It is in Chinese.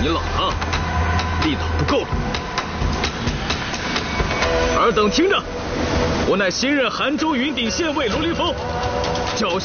你老了，力道不够了。尔等听着，我乃新任韩州云顶县尉卢林峰，教